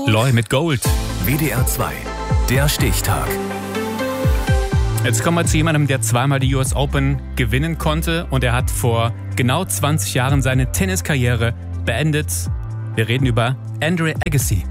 Loy mit Gold. WDR 2, der Stichtag. Jetzt kommen wir zu jemandem, der zweimal die US Open gewinnen konnte. Und er hat vor genau 20 Jahren seine Tenniskarriere beendet. Wir reden über Andre Agassi.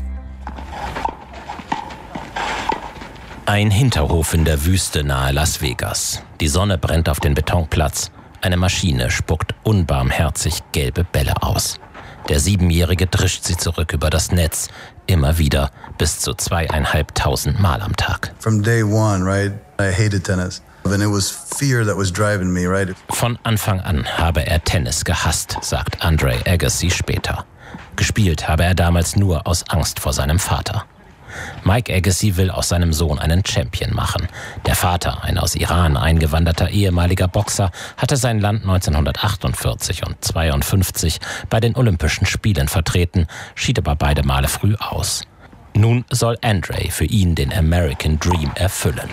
Ein Hinterhof in der Wüste nahe Las Vegas. Die Sonne brennt auf den Betonplatz. Eine Maschine spuckt unbarmherzig gelbe Bälle aus. Der 7-Jährige drischt sie zurück über das Netz. Immer wieder, bis zu 2.500 Mal am Tag. From day one, right, I hated tennis. And it was fear that was driving me, right? Von Anfang an habe er Tennis gehasst, sagt Andre Agassi später. Gespielt habe er damals nur aus Angst vor seinem Vater. Mike Agassi will aus seinem Sohn einen Champion machen. Der Vater, ein aus Iran eingewanderter ehemaliger Boxer, hatte sein Land 1948 und 1952 bei den Olympischen Spielen vertreten, schied aber beide Male früh aus. Nun soll Andre für ihn den American Dream erfüllen.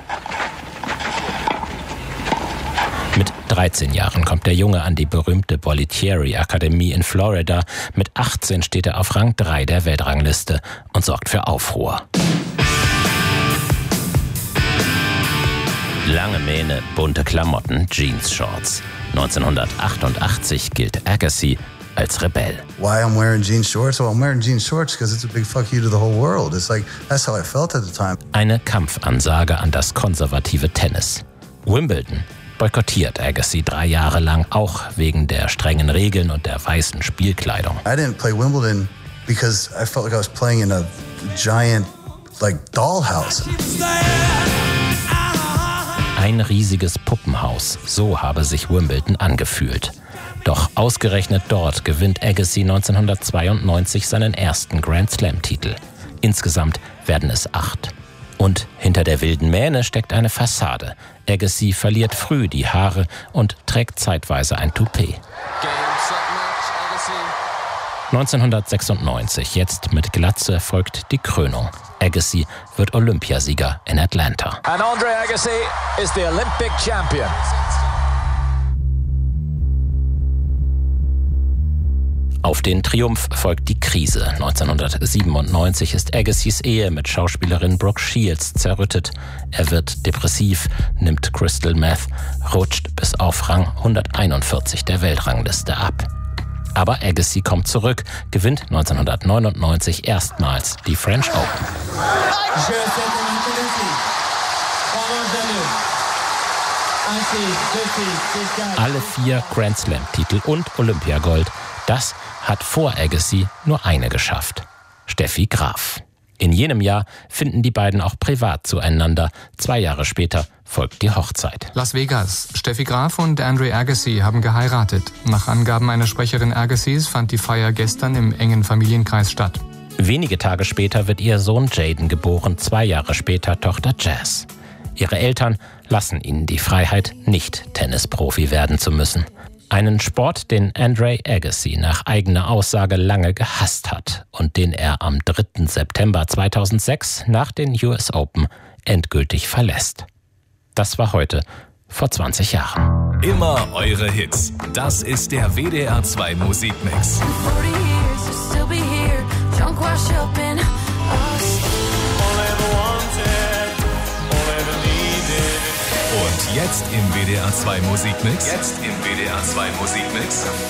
Mit 13 Jahren kommt der Junge an die berühmte Bollettieri-Akademie in Florida. Mit 18 steht er auf Rang 3 der Weltrangliste und sorgt für Aufruhr. Lange Mähne, bunte Klamotten, Jeans-Shorts. 1988 gilt Agassi als Rebell. Why I'm wearing jean shorts? Well, I'm wearing jean shorts because it's a big fuck you to the whole world. It's like, that's how I felt at the time. Eine Kampfansage an das konservative Tennis. Wimbledon boykottiert Agassi 3 Jahre lang, auch wegen der strengen Regeln und der weißen Spielkleidung. I didn't play Wimbledon because I felt like I was playing in a giant, dollhouse. Ein riesiges Puppenhaus, so habe sich Wimbledon angefühlt. Doch ausgerechnet dort gewinnt Agassi 1992 seinen ersten Grand-Slam-Titel. Insgesamt werden es 8. Und hinter der wilden Mähne steckt eine Fassade. Agassi verliert früh die Haare und trägt zeitweise ein Toupet. 1996, jetzt mit Glatze, folgt die Krönung. Agassi wird Olympiasieger in Atlanta. And Andre Agassi is the Olympic champion. Auf den Triumph folgt die Krise. 1997 ist Agassis Ehe mit Schauspielerin Brooke Shields zerrüttet. Er wird depressiv, nimmt Crystal Meth, rutscht bis auf Rang 141 der Weltrangliste ab. Aber Agassi kommt zurück, gewinnt 1999 erstmals die French Open. Alle 4 Grand Slam-Titel und Olympiagold. Das hat vor Agassi nur eine geschafft: Steffi Graf. In jenem Jahr finden die beiden auch privat zueinander. 2 Jahre später folgt die Hochzeit. Las Vegas. Steffi Graf und Andre Agassi haben geheiratet. Nach Angaben einer Sprecherin Agassis fand die Feier gestern im engen Familienkreis statt. Wenige Tage später wird ihr Sohn Jaden geboren, 2 Jahre später Tochter Jazz. Ihre Eltern lassen ihnen die Freiheit, nicht Tennisprofi werden zu müssen. Einen Sport, den Andre Agassi nach eigener Aussage lange gehasst hat und den er am 3. September 2006 nach den US Open endgültig verlässt. Das war heute vor 20 Jahren. Immer eure Hits. Das ist der WDR 2 Musikmix. Und jetzt im WDR 2 Musikmix.